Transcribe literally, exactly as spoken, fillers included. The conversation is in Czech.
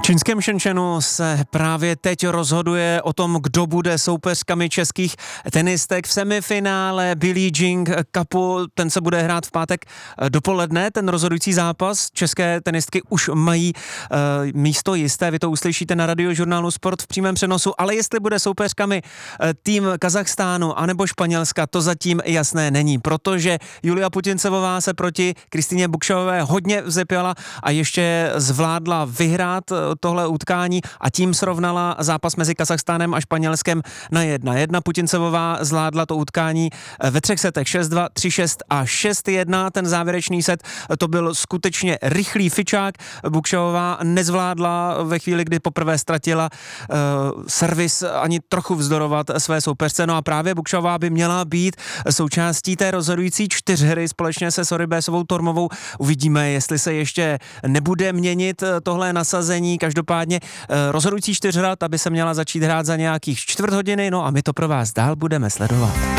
čínském Shenzhenu se právě teď rozhoduje o tom, kdo bude soupeřkami českých tenistek v semifinále Billie Jean Cupu. Ten se bude hrát v pátek dopoledne, ten rozhodující zápas. České tenistky už mají uh, místo jisté, vy to uslyšíte na Radiožurnálu Sport v přímém přenosu, ale jestli bude soupeřkami uh, tým Kazachstánu anebo Španělska, to zatím jasné není, protože Julia Putincevová se proti Kristýně Bukšovové hodně vzepěla a ještě zvládla vyhrát tohle utkání a tím srovnala zápas mezi Kazachstánem a Španělskem na jedna jedna. Putincevová zvládla to utkání ve třech setech šest dva, tři šest a šest jedna. Ten závěrečný set to byl skutečně rychlý fičák. Bukšovová nezvládla ve chvíli, kdy poprvé ztratila uh, servis ani trochu vzdorovat své soupeřce. No a právě Bukšovová by měla být součástí té rozhodující čtyřhry společně se Sorribesovou Tormovou. Uvidíme, jestli se ještě nebude měnit tohle nasazení. Každopádně rozhodující čtyřhra, ta by se měla začít hrát za nějakých čtvrt hodiny, no a my to pro vás dál budeme sledovat.